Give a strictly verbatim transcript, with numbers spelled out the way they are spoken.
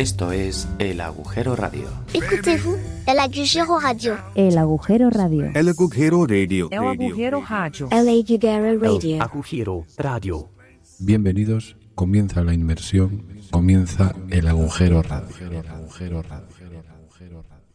Esto es El Agujero Radio. Écoutez-vous, El Agujero Radio. El Agujero Radio. El Agujero Radio. El Agujero Radio. El Agujero Radio. El Agujero Radio. Bienvenidos, comienza la inmersión, comienza El Agujero Radio. El Agujero Radio. El Agujero Radio.